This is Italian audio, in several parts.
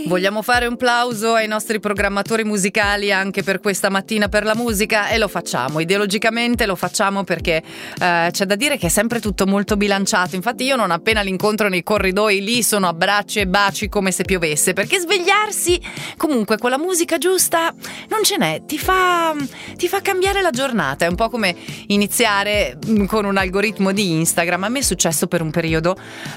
Vogliamo fare un plauso ai nostri programmatori musicali anche per questa mattina per la musica, e lo facciamo, ideologicamente lo facciamo, perché c'è da dire che è sempre tutto molto bilanciato. Infatti io non appena li incontro nei corridoi lì sono abbracci e baci come se piovesse, perché svegliarsi comunque con la musica giusta non ce n'è, ti fa cambiare la giornata. È un po' come iniziare con un algoritmo di Instagram. A me è successo per un periodo,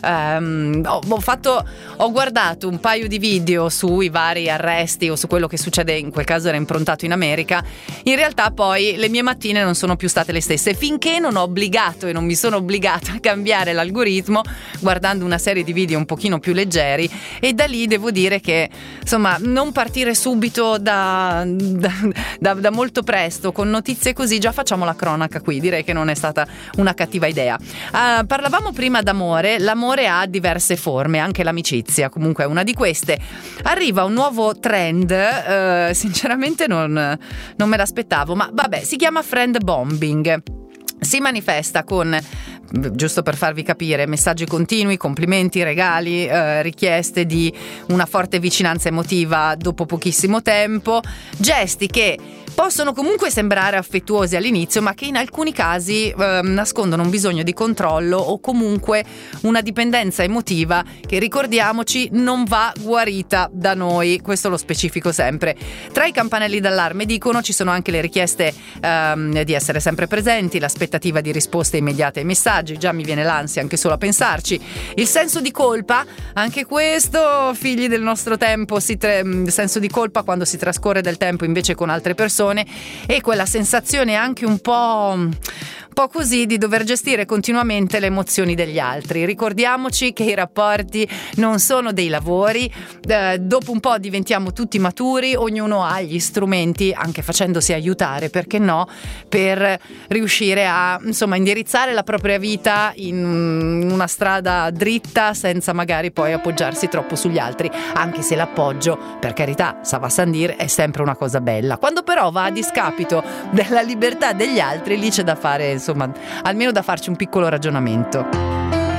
ho guardato un paio di video sui vari arresti o su quello che succede, in quel caso era improntato in America. In realtà poi le mie mattine non sono più state le stesse finché non ho obbligato e non mi sono obbligata a cambiare l'algoritmo guardando una serie di video un pochino più leggeri, e da lì devo dire che insomma non partire subito da molto presto con notizie così. Già facciamo la cronaca qui, direi che non è stata una cattiva idea. Parlavamo prima d'amore. L'amore ha diverse forme, anche l'amicizia comunque è una di queste. Arriva un nuovo trend, sinceramente non me l'aspettavo, ma vabbè, si chiama friend bombing. Si manifesta con, giusto per farvi capire, messaggi continui, complimenti, regali, richieste di una forte vicinanza emotiva dopo pochissimo tempo, gesti che possono comunque sembrare affettuosi all'inizio, ma che in alcuni casi nascondono un bisogno di controllo o comunque una dipendenza emotiva che, ricordiamoci, non va guarita da noi. Questo lo specifico sempre. Tra i campanelli d'allarme, dicono, ci sono anche le richieste di essere sempre presenti, l'aspettativa di risposte immediate ai messaggi. Già mi viene l'ansia anche solo a pensarci. Il senso di colpa, anche questo, figli del nostro tempo, senso di colpa quando si trascorre del tempo invece con altre persone, e quella sensazione anche un po' così di dover gestire continuamente le emozioni degli altri. Ricordiamoci che i rapporti non sono dei lavori, dopo un po' diventiamo tutti maturi, ognuno ha gli strumenti, anche facendosi aiutare, perché no, per riuscire a indirizzare la propria vita in una strada dritta senza magari poi appoggiarsi troppo sugli altri, anche se l'appoggio, per carità, ça va sans dire, è sempre una cosa bella. Quando però va a discapito della libertà degli altri, lì c'è da fare, almeno da farci un piccolo ragionamento.